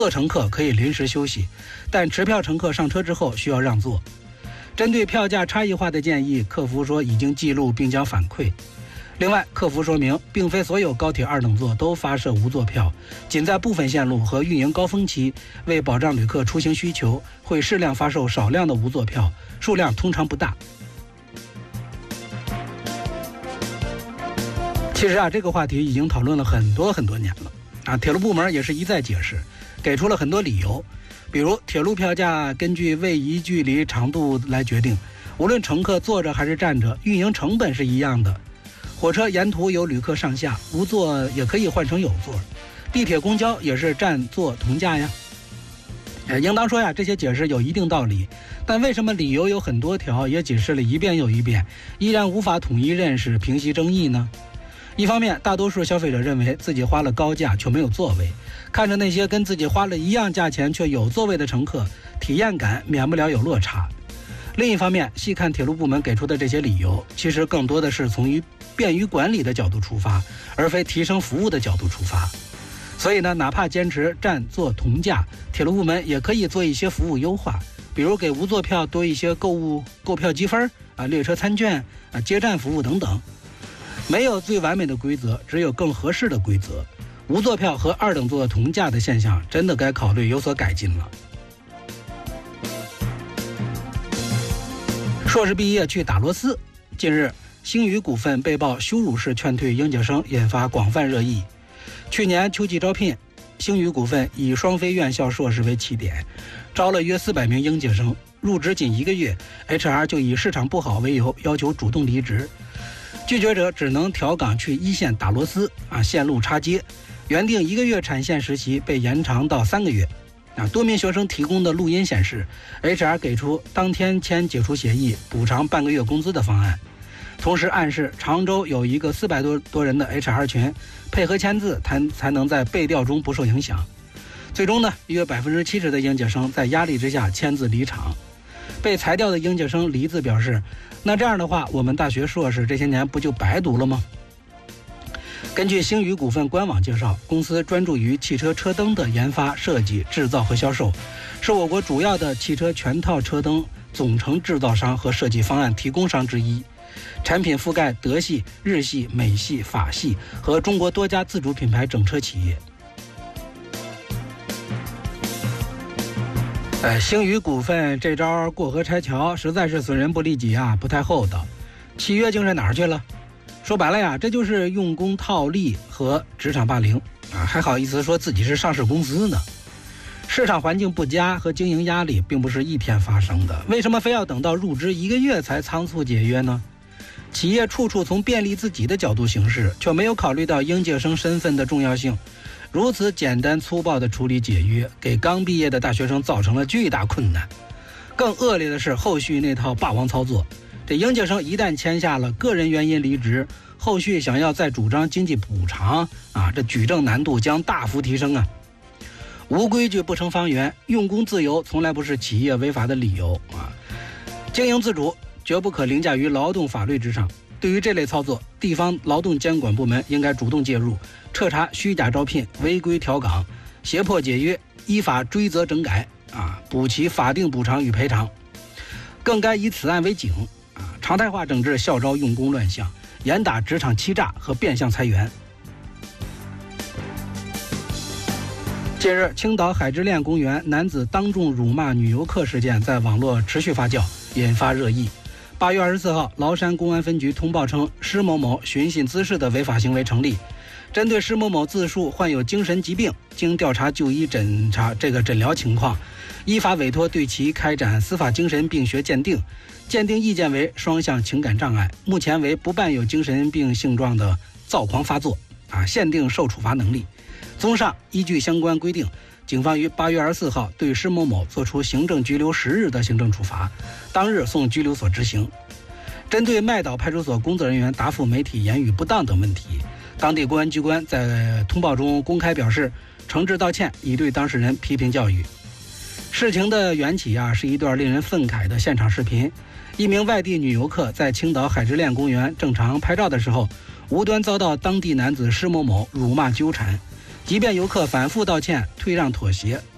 乘客可以临时休息，但持票乘客上车之后需要让座。针对票价差异化的建议，客服说已经记录并将反馈。另外，客服说明，并非所有高铁2等座都发射无座票，仅在部分线路和运营高峰期，为保障旅客出行需求，会适量发售少量的无座票，数量通常不大。其实这个话题已经讨论了很多年了铁路部门也是一再解释，给出了很多理由，比如铁路票价根据位移距离长度来决定，无论乘客坐着还是站着，运营成本是一样的。火车沿途有旅客上下，无座也可以换成有座。地铁公交也是站坐同价呀。应当说这些解释有一定道理，但为什么理由有很多条，也解释了一遍又一遍，依然无法统一认识，平息争议呢？一方面，大多数消费者认为自己花了高价却没有座位，看着那些跟自己花了一样价钱却有座位的乘客，体验感免不了有落差。另一方面，细看铁路部门给出的这些理由，其实更多的是从便于管理的角度出发，而非提升服务的角度出发。所以呢，哪怕坚持站坐同价，铁路部门也可以做一些服务优化，比如给无座票多一些购票积分列车餐券接站服务等等。没有最完美的规则，只有更合适的规则。无座票和2等座同价的现象真的该考虑有所改进了。硕士毕业去打螺丝，近日星宇股份被曝羞辱式劝退应届生，引发广泛热议。去年秋季招聘，星宇股份以双非院校硕士为起点，招了约400名应届生，入职仅1个月 ，HR 就以市场不好为由，要求主动离职。拒绝者只能调岗去一线打螺丝线路插接，原定1个月产线实习被延长到3个月。多名学生提供的录音显示 ，HR 给出当天签解除协议、补偿半个月工资的方案，同时暗示常州有一个400多人的 HR 群，配合签字才能在被调中不受影响。最终呢，约70%的应届生在压力之下签字离场。被裁掉的应届生黎字表示，那这样的话，我们大学硕士这些年不就白读了吗？根据星宇股份官网介绍，公司专注于汽车车灯的研发、设计、制造和销售，是我国主要的汽车全套车灯总成制造商和设计方案提供商之一。产品覆盖德系、日系、美系、法系和中国多家自主品牌整车企业。星宇股份这招过河拆桥，实在是损人不利己不太厚道。契约精神哪儿去了？说白了这就是用工套利和职场霸凌还好意思说自己是上市公司呢。市场环境不佳和经营压力并不是一天发生的，为什么非要等到入职1个月才仓促解约呢？企业处处从便利自己的角度行事，却没有考虑到应届生身份的重要性。如此简单粗暴的处理解约，给刚毕业的大学生造成了巨大困难。更恶劣的是后续那套霸王操作，这应届生一旦签下了个人原因离职，后续想要再主张经济补偿这举证难度将大幅提升无规矩不成方圆，用工自由从来不是企业违法的理由经营自主绝不可凌驾于劳动法律之上。对于这类操作，地方劳动监管部门应该主动介入，彻查虚假招聘、违规调岗、胁迫解约，依法追责整改补齐法定补偿与赔偿。更该以此案为警常态化整治校招用工乱象，严打职场欺诈和变相裁员。近日，青岛海之恋公园男子当众辱骂女游客事件在网络持续发酵，引发热议。8月24号，崂山公安分局通报称，施某某寻衅滋事的违法行为成立。针对施某某自述患有精神疾病，经调查就医诊疗情况，依法委托对其开展司法精神病学鉴定，鉴定意见为双向情感障碍，目前为不伴有精神病性状的躁狂发作限定受处罚能力。综上，依据相关规定，警方于8月24号对施某某作出行政拘留10日的行政处罚，当日送拘留所执行。针对麦岛派出所工作人员答复媒体言语不当等问题，当地公安机关在通报中公开表示诚挚道歉，已对当事人批评教育。事情的缘起是一段令人愤慨的现场视频。一名外地女游客在青岛海之恋公园正常拍照的时候，无端遭到当地男子施某某辱骂纠缠，即便游客反复道歉、退让妥协，